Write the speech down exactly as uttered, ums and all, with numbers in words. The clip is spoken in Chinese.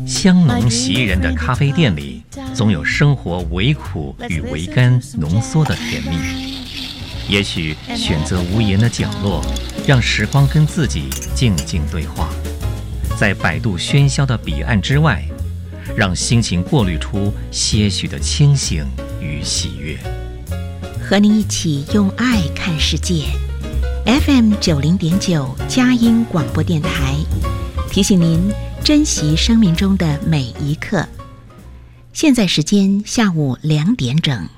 香浓袭人的咖啡店里，总有生活微苦与微甘浓缩的甜蜜。也许选择无言的角落，让时光跟自己静静对话，在百度喧嚣的彼岸之外，让心情过滤出些许的清醒与喜悦。 和您一起用爱看世界。 F M 九零点九佳音广播电台，提醒您珍惜生命中的每一刻。现在时间下午两点整。